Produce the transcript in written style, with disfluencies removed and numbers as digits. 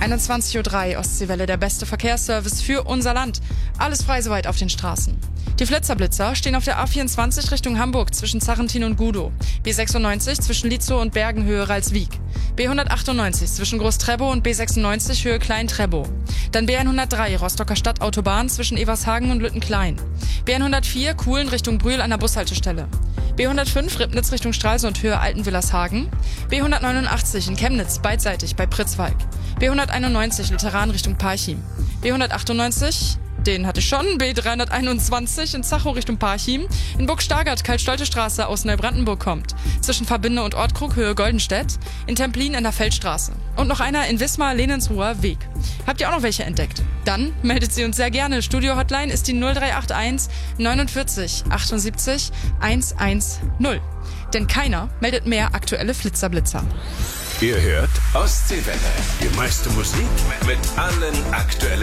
21:03 Uhr, Ostseewelle, der beste Verkehrsservice für unser Land. Alles frei soweit auf den Straßen. Die Flitzerblitzer stehen auf der A24 Richtung Hamburg zwischen Zarrentin und Gudow. B96 zwischen Lietzow und Bergen Höhe Ralswiek. B198 zwischen Groß-Trebow und B96 Höhe Klein-Trebow. Dann B103 Rostocker Stadtautobahn zwischen Evershagen und Lüttenklein. B104 Kuhlen Richtung Brühl an der Bushaltestelle. B105 Ribnitz Richtung Stralsund Höhe Altenwillershagen. B189 in Chemnitz beidseitig bei Pritzwalk. B191 Lutheran Richtung Parchim. B198, den hatte ich schon, B321 in Zachow Richtung Parchim. In Burg-Stargard Karl-Stolte-Straße aus Neubrandenburg kommt. Zwischen Verbinde und Ortkrug Höhe Goldenstedt. In Templin an der Feldstraße. Und noch einer in Wismar-Lenensruher Weg. Habt ihr auch noch welche entdeckt? Dann meldet sie uns sehr gerne. Studio-Hotline ist die 0381 49 78 110. Denn keiner meldet mehr aktuelle Flitzerblitzer. Ihr hört Ostseewelle. Die meiste Musik mit allen aktuellen